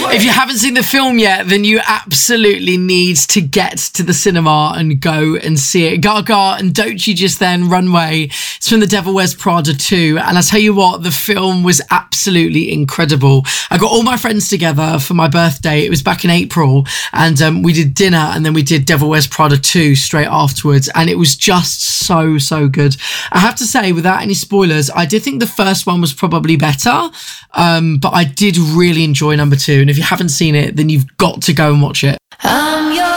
If you haven't seen the film yet, then you absolutely need to get to the cinema and go and see it. Gaga and Don't You Just Then Runway. It's from The Devil Wears Prada 2. And I tell you what, the film was absolutely incredible. I got all my friends together for my birthday. It was back in April. And we did dinner and then we did Devil Wears Prada 2 straight afterwards. And it was just so good. I have to say, without any spoilers, I did think the first one was probably better. But I did really enjoy number 2. And if you haven't seen it, then you've got to go and watch it.